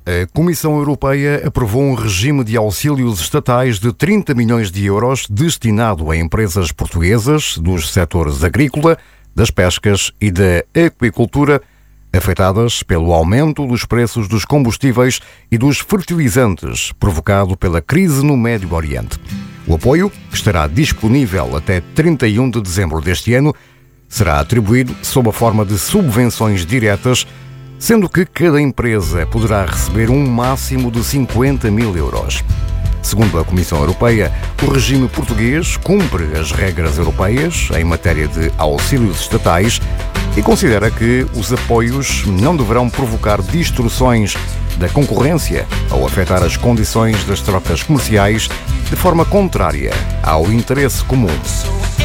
A Comissão Europeia aprovou um regime de auxílios estatais de 30 milhões de euros destinado a empresas portuguesas dos setores agrícola, das pescas e da aquicultura, afetadas pelo aumento dos preços dos combustíveis e dos fertilizantes provocado pela crise no Médio Oriente. O apoio, que estará disponível até 31 de dezembro deste ano, será atribuído sob a forma de subvenções diretas, sendo que cada empresa poderá receber um máximo de 50 mil euros. Segundo a Comissão Europeia, o regime português cumpre as regras europeias em matéria de auxílios estatais e considera que os apoios não deverão provocar distorções da concorrência ou afetar as condições das trocas comerciais de forma contrária ao interesse comum.